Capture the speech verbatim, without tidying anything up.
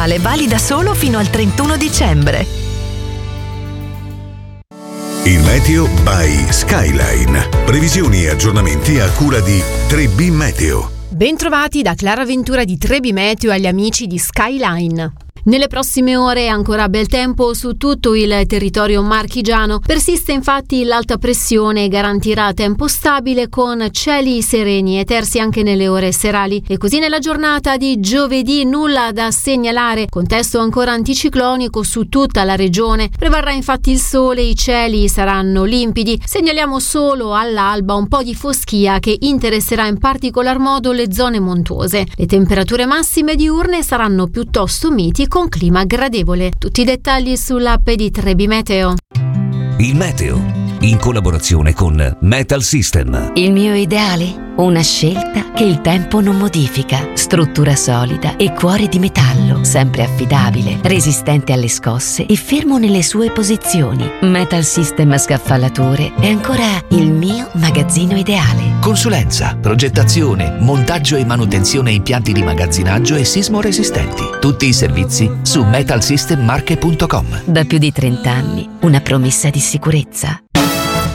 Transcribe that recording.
speciale valida solo fino al trentuno dicembre. Il meteo by Skyline. Previsioni e aggiornamenti a cura di tre B Meteo. Bentrovati da Clara Ventura di tre B Meteo agli amici di Skyline. Nelle prossime ore ancora bel tempo su tutto il territorio marchigiano. Persiste infatti l'alta pressione e garantirà tempo stabile con cieli sereni e tersi anche nelle ore serali. E così nella giornata di giovedì nulla da segnalare, contesto ancora anticiclonico su tutta la regione. Prevarrà infatti il sole, i cieli saranno limpidi. Segnaliamo solo all'alba un po' di foschia che interesserà in particolar modo le zone montuose. Le temperature massime diurne saranno piuttosto miti con clima gradevole. Tutti i dettagli sull'app di tre B Meteo. Il meteo, in collaborazione con Metal System. Il mio ideale? Una scelta che il tempo non modifica. Struttura solida e cuore di metallo, sempre affidabile, resistente alle scosse e fermo nelle sue posizioni. Metal System Scaffalature è ancora il mio magazzino ideale. Consulenza, progettazione, montaggio e manutenzione impianti di magazzinaggio e sismo resistenti. Tutti i servizi su metal system marche punto com. Da più di trenta anni, una promessa di sicurezza.